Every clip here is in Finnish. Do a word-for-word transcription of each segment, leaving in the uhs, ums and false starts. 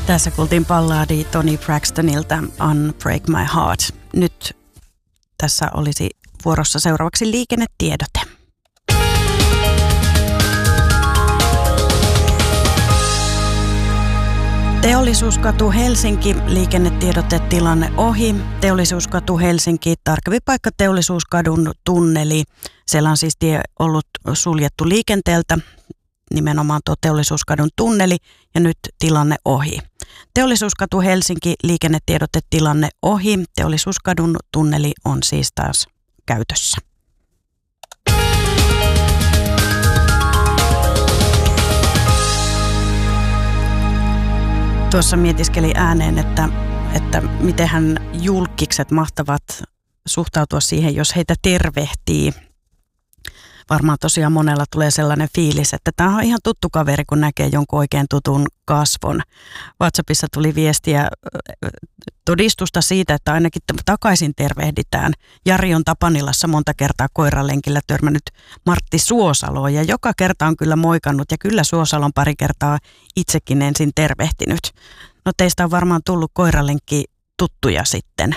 Tässä kuultiin balladi Toni Braxtonilta Unbreak My Heart. Nyt tässä olisi vuorossa seuraavaksi liikennetiedote. Teollisuuskatu Helsinki, liikennetiedote tilanne ohi. Teollisuuskatu Helsinki, tarkempi paikka Teollisuuskadun tunneli. Siellä on siis tie ollut suljettu liikenteeltä, nimenomaan tuo Teollisuuskadun tunneli, ja nyt tilanne ohi. Teollisuuskatu Helsinki, liikennetiedote tilanne ohi. Teollisuuskadun tunneli on siis taas käytössä. Tuossa mietiskeli ääneen, että, että mitenhän julkikset mahtavat suhtautua siihen, jos heitä tervehtii. Varmaan tosiaan monella tulee sellainen fiilis, että tämä on ihan tuttu kaveri, kun näkee jonkun oikein tutun kasvon. WhatsAppissa tuli viestiä todistusta siitä, että ainakin takaisin tervehditään. Jari on Tapanilassa monta kertaa koiralenkillä törmännyt Martti Suosaloon ja joka kerta on kyllä moikannut ja kyllä Suosalon pari kertaa itsekin ensin tervehtinyt. No teistä on varmaan tullut koiralenkki tuttuja sitten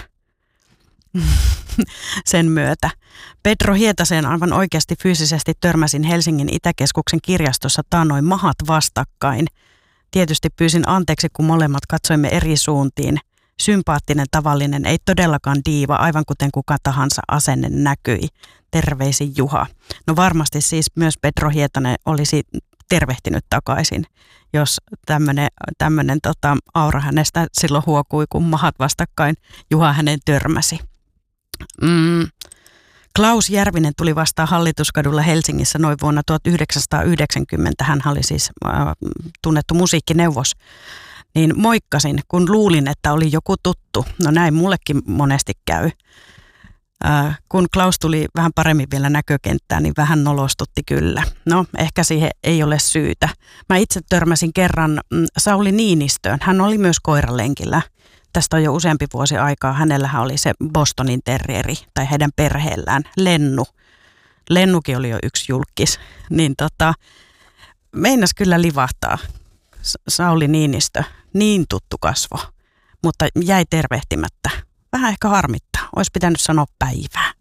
sen myötä. Pedro Hietaseen aivan oikeasti fyysisesti törmäsin Helsingin Itäkeskuksen kirjastossa taannoin mahat vastakkain. Tietysti pyysin anteeksi, kun molemmat katsoimme eri suuntiin. Sympaattinen, tavallinen, ei todellakaan diiva, aivan kuten kuka tahansa asenne näkyi. Terveisin Juha. No varmasti siis myös Pedro Hietanen olisi tervehtinyt takaisin, jos tämmöinen, tämmöinen tota, aura hänestä silloin huokui, kun mahat vastakkain Juha hänen törmäsi. Mm. Klaus Järvinen tuli vastaan Hallituskadulla Helsingissä noin vuonna tuhatyhdeksänsataayhdeksänkymmentä. Hän oli siis äh, tunnettu musiikkineuvos. Niin moikkasin, kun luulin, että oli joku tuttu. No näin mullekin monesti käy. Äh, kun Klaus tuli vähän paremmin vielä näkökenttään, niin vähän nolostutti kyllä. No ehkä siihen ei ole syytä. Mä itse törmäsin kerran mm, Sauli Niinistöön. Hän oli myös koiralenkillä. Tästä on jo useampi vuosi aikaa. Hänellähän oli se Bostonin terrieri tai heidän perheellään Lennu. Lennukin oli jo yksi julkis. Niin tota, meinas kyllä livahtaa Sauli Niinistö. Niin tuttu kasvo, mutta jäi tervehtimättä. Vähän ehkä harmittaa. Olisi pitänyt sanoa päivää.